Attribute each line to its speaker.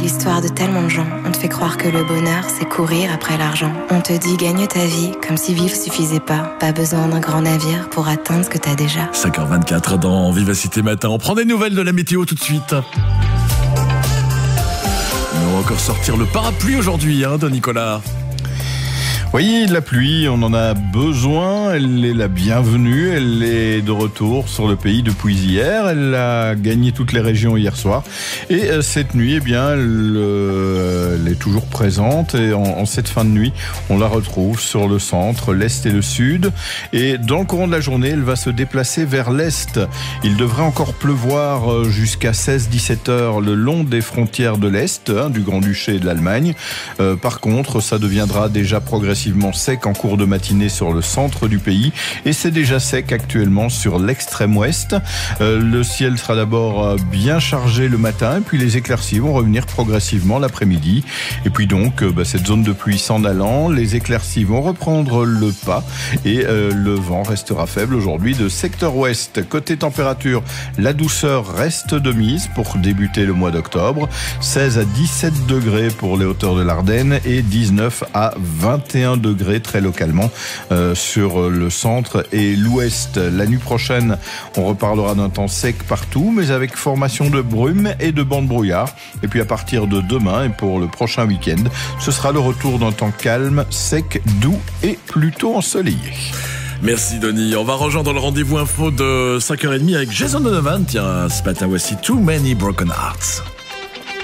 Speaker 1: L'histoire de tellement de gens, on te fait croire que le bonheur, c'est courir après l'argent. On te dit gagne ta vie, comme si vivre suffisait pas. Pas besoin d'un grand navire pour atteindre ce que t'as déjà.
Speaker 2: 5h24 dans Vivacité Matin. On prend des nouvelles de la météo tout de suite. On va encore sortir le parapluie aujourd'hui, de Nicolas.
Speaker 3: Oui, la pluie, on en a besoin, elle est la bienvenue, elle est de retour sur le pays depuis hier, elle a gagné toutes les régions hier soir et cette nuit, elle est toujours présente et en cette fin de nuit, on la retrouve sur le centre, l'est et le sud et dans le courant de la journée, elle va se déplacer vers l'est. Il devrait encore pleuvoir jusqu'à 16-17 heures le long des frontières de l'est, du Grand-Duché de l'Allemagne. Par contre, ça deviendra déjà progressivement sec en cours de matinée sur le centre du pays et c'est déjà sec actuellement sur l'extrême ouest. Le ciel sera d'abord bien chargé le matin et puis les éclaircies vont revenir progressivement l'après-midi et puis donc cette zone de pluie s'en allant, les éclaircies vont reprendre le pas et le vent restera faible aujourd'hui de secteur ouest. Côté température, la douceur reste de mise pour débuter le mois d'octobre, 16 à 17 degrés pour les hauteurs de l'Ardenne et 19 à 21 degrés très localement sur le centre et l'ouest. La nuit prochaine, on reparlera d'un temps sec partout, mais avec formation de brume et de bancs de brouillard. Et puis à partir de demain et pour le prochain week-end, ce sera le retour d'un temps calme, sec, doux et plutôt ensoleillé.
Speaker 2: Merci Denis. On va rejoindre le rendez-vous info de 5h30 avec Jason Donovan. Tiens, ce matin, voici Too Many Broken Hearts.